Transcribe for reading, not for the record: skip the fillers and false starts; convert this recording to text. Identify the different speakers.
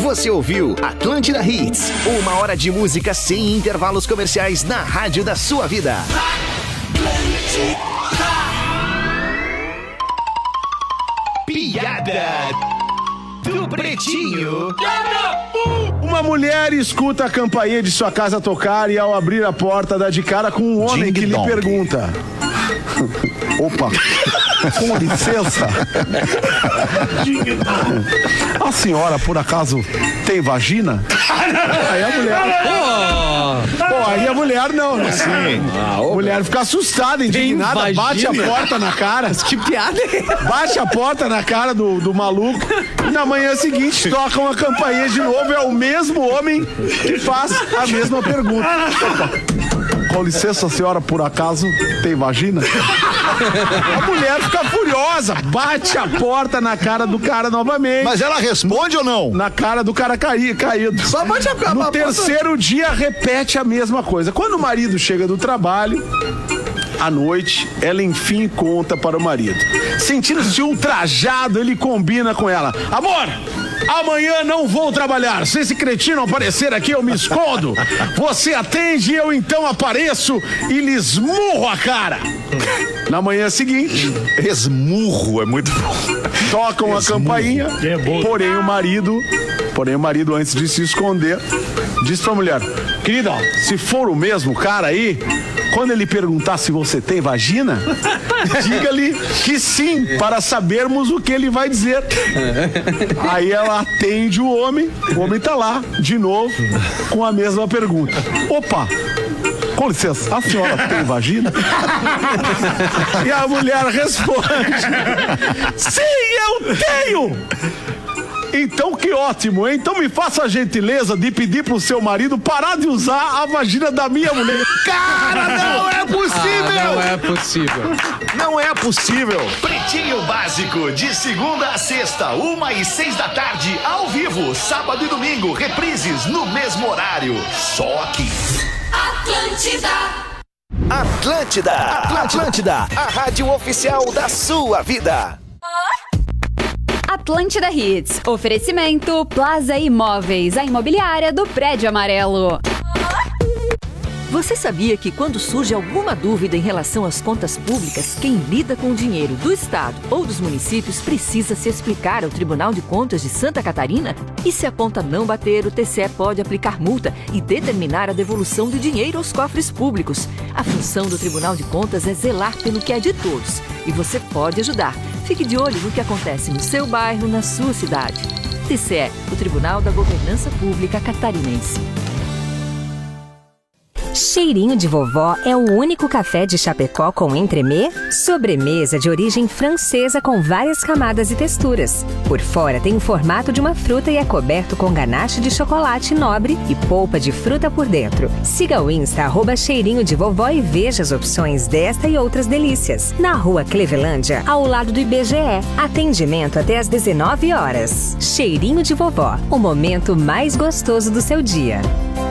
Speaker 1: Você ouviu Atlântida Hits, 1 hora de música sem intervalos comerciais na rádio da sua vida. Piada do Pretinho.
Speaker 2: Uma mulher escuta a campainha de sua casa tocar e ao abrir a porta dá de cara com um homem que lhe pergunta: opa, com licença, a senhora por acaso tem vagina? Aí a mulher... aí a mulher não, né? Sim. A mulher fica assustada, indignada, bate a porta na cara.
Speaker 3: Que piada!
Speaker 2: Bate a porta na cara do maluco e na manhã seguinte tocam a campainha de novo. É o mesmo homem que faz a mesma pergunta. Com licença, senhora, por acaso tem vagina? A mulher fica furiosa, bate a porta na cara do cara novamente.
Speaker 4: Mas ela responde ou não?
Speaker 2: Na cara do cara caído.
Speaker 3: Só bate a porta.
Speaker 2: No terceiro dia, repete a mesma coisa. Quando o marido chega do trabalho, à noite, ela enfim conta para o marido. Sentindo-se ultrajado, ele combina com ela: amor, amanhã não vou trabalhar. Se esse cretino aparecer aqui, eu me escondo. Você atende, eu então apareço e lhe esmurro a cara. Na manhã seguinte,
Speaker 4: esmurro é muito bom.
Speaker 2: Tocam a campainha, porém o marido, antes de se esconder, diz pra mulher: querida, se for o mesmo cara aí, quando ele perguntar se você tem vagina, diga-lhe que sim, para sabermos o que ele vai dizer. Aí ela atende o homem tá lá, de novo, com a mesma pergunta. Opa, com licença, a senhora tem vagina? E a mulher responde: sim, eu tenho! Então que ótimo, hein? Então me faça a gentileza de pedir pro seu marido parar de usar a vagina da minha mulher.
Speaker 4: Cara, não é possível!
Speaker 3: Não é possível.
Speaker 4: Não é possível.
Speaker 1: Pretinho Básico, de segunda a sexta, 1h06 da tarde, ao vivo, sábado e domingo, reprises no mesmo horário. Só aqui. Atlântida, a rádio oficial da sua vida.
Speaker 5: Atlântida Hits. Oferecimento Plaza Imóveis, a imobiliária do Prédio Amarelo.
Speaker 6: Você sabia que quando surge alguma dúvida em relação às contas públicas, quem lida com o dinheiro do Estado ou dos municípios precisa se explicar ao Tribunal de Contas de Santa Catarina? E se a conta não bater, o TCE pode aplicar multa e determinar a devolução do dinheiro aos cofres públicos. A função do Tribunal de Contas é zelar pelo que é de todos. E você pode ajudar. Fique de olho no que acontece no seu bairro, na sua cidade. TCE, o Tribunal da Governança Pública Catarinense.
Speaker 7: Cheirinho de Vovó é o único café de Chapecó com entremê, sobremesa de origem francesa com várias camadas e texturas. Por fora tem o formato de uma fruta e é coberto com ganache de chocolate nobre e polpa de fruta por dentro. Siga o Insta @cheirinho de vovó e veja as opções desta e outras delícias. Na Rua Clevelândia, ao lado do IBGE. Atendimento até às 19 horas. Cheirinho de Vovó, o momento mais gostoso do seu dia.